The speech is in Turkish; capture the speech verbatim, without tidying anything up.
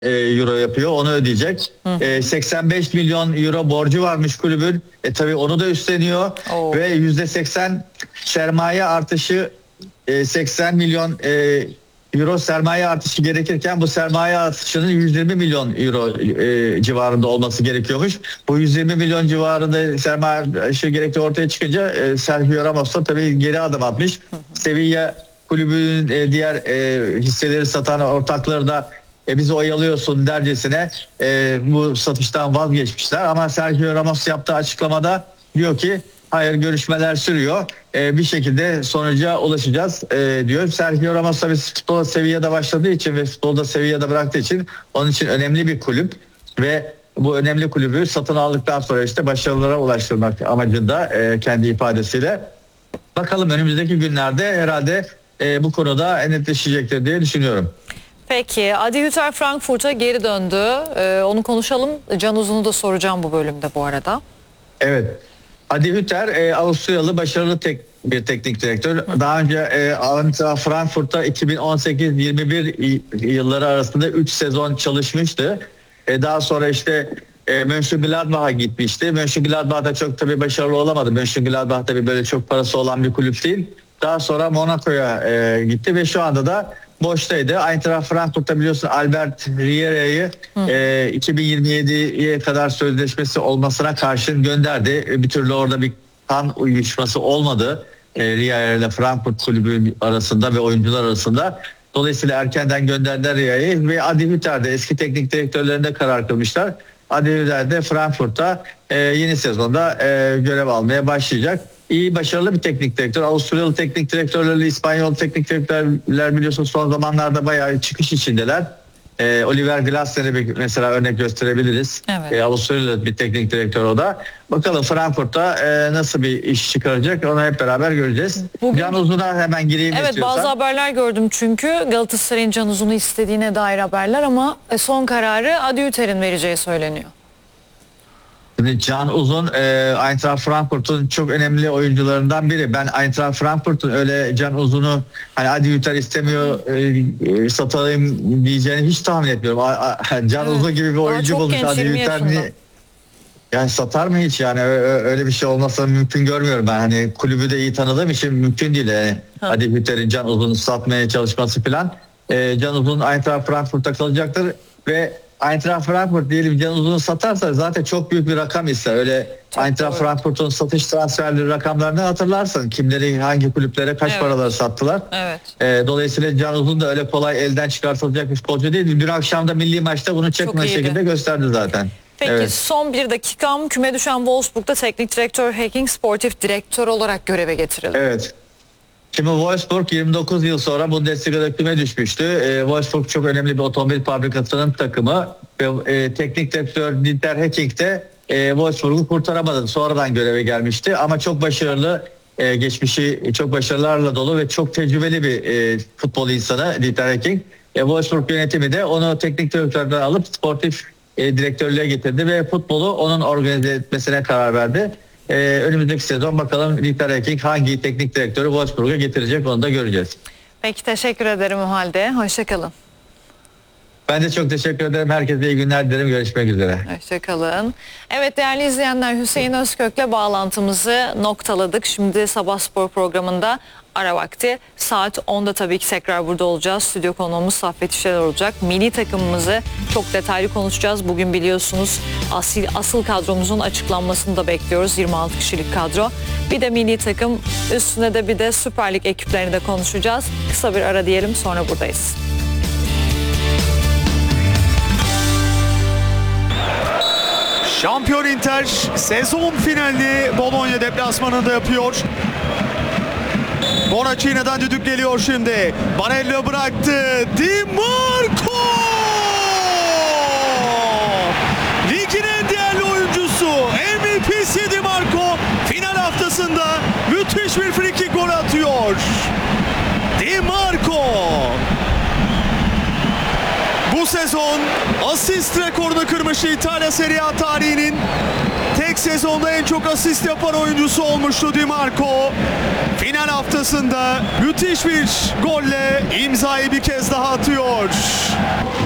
euro yapıyor. Onu ödeyecek. E, seksen beş milyon euro borcu varmış kulübün. E tabii onu da üstleniyor. Oo. Ve yüzde seksen sermaye artışı, e, seksen milyon e, euro sermaye artışı gerekirken bu sermaye artışının yüz yirmi milyon euro e, civarında olması gerekiyormuş. Bu yüz yirmi milyon civarında sermaye artışı gerektiği ortaya çıkınca e, Sergio Ramos da tabii geri adım atmış. Sevilla kulübünün e, diğer e, hisseleri satan ortakları da e, bizi oyalıyorsun dercesine e, bu satıştan vazgeçmişler. Ama Sergio Ramos yaptığı açıklamada diyor ki hayır, görüşmeler sürüyor. E, bir şekilde sonuca ulaşacağız e, diyor. Sergio Ramos tabii futbolda Sevilla'da başladığı için ve futbolda Sevilla'da bıraktığı için onun için önemli bir kulüp ve bu önemli kulübü satın aldıktan sonra işte başarılara ulaştırmak amacında e, kendi ifadesiyle. Bakalım önümüzdeki günlerde herhalde e, bu konuda netleşecektir diye düşünüyorum. Peki, Adi Hütter Frankfurt'a geri döndü. Ee, onu konuşalım. Can Uzun'u da soracağım bu bölümde bu arada. Evet. Adi Hütter e, Avusturyalı başarılı tek, bir teknik direktör. Hı. Daha önce e, Frankfurt'ta iki bin on sekiz yirmi bir yılları arasında üç sezon çalışmıştı. E, daha sonra işte e, Mönchengladbach'a gitmişti. Mönchengladbach'ta çok tabii başarılı olamadı. Mönchengladbach tabii böyle çok parası olan bir kulüp değil. Daha sonra Monaco'ya e, gitti ve şu anda da boştaydı. Eintracht Frankfurt'ta biliyorsun Albert Riera'yı e, iki bin yirmi yediye kadar sözleşmesi olmasına karşın gönderdi. E, bir türlü orada bir kan uyuşması olmadı. E, Riera ile Frankfurt kulübü arasında ve oyuncular arasında. Dolayısıyla erkenden gönderdiler Ria'yı ve Adi Hütter de eski teknik direktörlerinde karar kılmışlar. Adi Hütter de Frankfurt'ta e, yeni sezonda e, görev almaya başlayacak. İyi, başarılı bir teknik direktör. Avusturyalı teknik direktörlerle İspanyol teknik direktörler biliyorsunuz son zamanlarda bayağı çıkış içindeler. Ee, Oliver Glasner'i mesela örnek gösterebiliriz. Evet. Ee, Avusturyalı bir teknik direktör o da. Bakalım Frankfurt'ta e, nasıl bir iş çıkaracak, onu hep beraber göreceğiz. Bugün... Can Uzun'a hemen gireyim evet, istiyorsan. Evet, bazı haberler gördüm çünkü Galatasaray'ın Can Uzun'u istediğine dair haberler ama son kararı Adi Hütter'in vereceği söyleniyor. Can Uzun e, Eintracht Frankfurt'un çok önemli oyuncularından biri. Ben Eintracht Frankfurt'un öyle Can Uzun'u hani Adi Hütter istemiyor e, satayım diyeceğini hiç tahmin etmiyorum. A, a, Can evet. Uzun gibi bir oyuncu bulmuş Adi Hütter. Yani satar mı hiç, yani öyle bir şey olmasa mümkün görmüyorum ben. Hani kulübü de iyi tanıdığım için mümkün değil. Yani Adi Hütter'in Can Uzun'u satmaya çalışması falan. E, Can Uzun Eintracht Frankfurt'ta kalacaktır ve Eintracht Frankfurt diyelim Can Uzun'u satarsa zaten çok büyük bir rakam ister. Öyle çok Eintracht Frankfurt'un satış transferleri rakamlarını hatırlarsın. Kimleri hangi kulüplere kaç evet. paraları sattılar. Evet. E, dolayısıyla Can Uzun da öyle kolay elden çıkartılacak bir futbolcu değil. Dün akşam da milli maçta bunu çekme şekilde gösterdi zaten. Peki evet. Son bir dakikam, küme düşen Wolfsburg'da teknik direktör Hacking sportif direktör olarak göreve getirildi. Evet. Şimdi Wolfsburg yirmi dokuz yıl sonra Bundesliga'da küme düşmüştü. E, Wolfsburg çok önemli bir otomobil fabrikasının takımı ve e, teknik direktör Dieter Hecking de e, Wolfsburg'u kurtaramadı. Sonradan göreve gelmişti ama çok başarılı, e, geçmişi çok başarılarla dolu ve çok tecrübeli bir e, futbol insanı Dieter Hecking. E, Wolfsburg yönetimi de onu teknik direktörden alıp sportif e, direktörlüğe getirdi ve futbolu onun organize etmesine karar verdi. Ee, önümüzdeki sezon bakalım Dieter Hecking hangi teknik direktörü Wolfsburg'a getirecek, onu da göreceğiz. Peki, teşekkür ederim o halde. Hoşçakalın. Ben de çok teşekkür ederim. Herkese iyi günler dilerim. Görüşmek üzere. Hoşçakalın. Evet değerli izleyenler, Hüseyin Özkök'le bağlantımızı noktaladık. Şimdi Sabah Spor programında ara vakti. Saat onda tabii ki tekrar burada olacağız. Stüdyo konuğumuz Saffet İşler olacak. Milli takımımızı çok detaylı konuşacağız. Bugün biliyorsunuz asıl, asıl kadromuzun açıklanmasını da bekliyoruz. yirmi altı kişilik kadro. Bir de milli takım, üstüne de bir de Süper Lig ekiplerini de konuşacağız. Kısa bir ara diyelim, sonra buradayız. Şampiyon Inter sezon finalini Bologna deplasmanında yapıyor. Bonaccini'den düdük geliyor şimdi. Barella bıraktı. Di Marco! Ligin en değerli oyuncusu, M V P'si Di Marco final haftasında müthiş bir frikik gol atıyor. Di Marco! Bu sezon asist rekorunu kırmış, İtalya Serie A tarihinin tek sezonda en çok asist yapan oyuncusu olmuştu Di Marco. Final haftasında müthiş bir golle imzayı bir kez daha atıyor.